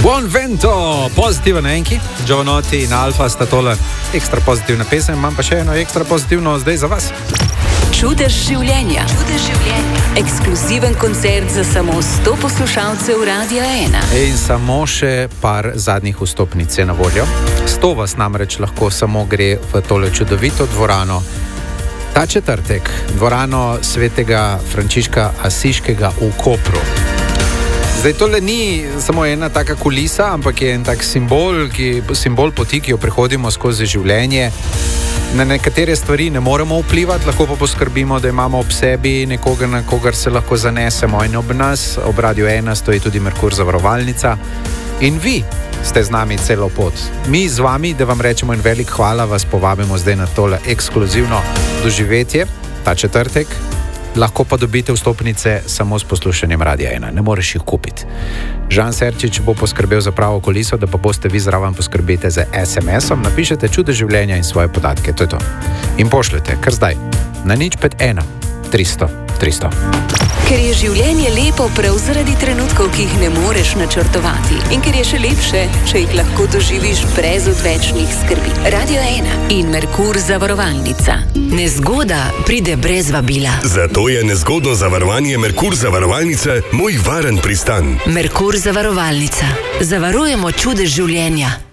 Buon vento, pozitiven enki, Giovanotti in Alfa sta tole ekstra pozitivna pesem, imam pa še eno ekstra pozitivno zdaj za vas. Čudež življenja. Ekskluziven koncert za samo 100 poslušalcev Radia 1. In samo še par zadnjih vstopnic je na voljo. 100 vas namreč lahko samo gre v tole čudovito dvorano. Ta četrtek, dvorano svetega Frančiška Asiškega v Kopru. Zdaj, tole ni samo ena taka kulisa, ampak je en tak simbol poti, ki jo prehodimo skozi življenje. Na nekatere stvari ne moremo vplivati, lahko pa poskrbimo, da imamo ob sebi nekoga, na kogar se lahko zanesemo. In ob nas, ob Radiu 1, stoji tudi Merkur zavarovalnica. In vi ste z nami celo pot. Mi z vami, da vam rečemo en velik hvala, vas povabimo zdaj na tole ekskluzivno doživetje, ta četrtek. Lahko pa dobite vstopnice samo s poslušanjem Radia 1, ne moreš jih kupiti. Žan Serčič bo poskrbel za pravo kuliso, da pa boste vi zraven poskrbite za SMS-om, napišete Čudež življenja in svoje podatke, to je to. In pošljete, kar zdaj, na 051 300 300. Ker je življenje lepo prav zaradi trenutkov, ki jih ne moreš načrtovati. In ker je še lepše, če jih lahko doživiš brez odvečnih skrbi. Radio 1 in Merkur zavarovalnica. Nezgoda pride brez vabila. Zato je nezgodno zavarovanje Merkur zavarovalnice moj varen pristan. Merkur zavarovalnica. Zavarujemo čudež življenja.